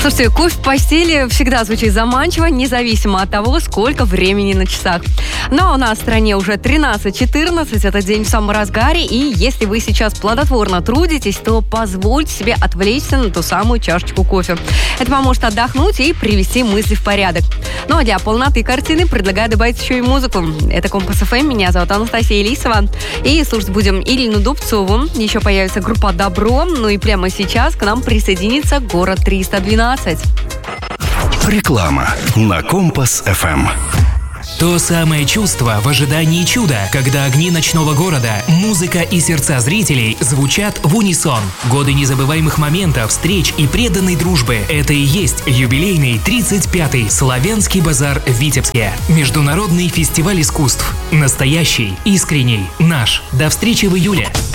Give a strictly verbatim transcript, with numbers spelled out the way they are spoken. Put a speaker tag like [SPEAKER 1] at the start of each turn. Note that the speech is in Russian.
[SPEAKER 1] Слушайте, кофе в постели всегда звучит заманчиво, независимо от того, сколько времени на часах. Но у нас в стране уже тринадцать четырнадцать, это день в самом разгаре, и если вы сейчас плодотворно трудитесь, то позвольте себе отвлечься на ту самую чашечку кофе. Это поможет отдохнуть и привести мысли в порядок. Ну а для полноты картины предлагаю добавить еще и музыку. Это Компас эф эм, меня зовут Анастасия Лисова. И слушать будем Ирину Дубцову, еще появится группа «Добро», ну и прямо сейчас к нам присоединится «Город триста двенадцать».
[SPEAKER 2] Реклама на Компас эф эм.
[SPEAKER 3] То самое чувство в ожидании чуда, когда огни ночного города, музыка и сердца зрителей звучат в унисон. Годы незабываемых моментов, встреч и преданной дружбы – это и есть юбилейный тридцать пятый Славянский базар в Витебске. Международный фестиваль искусств. Настоящий, искренний, наш. До встречи в июле.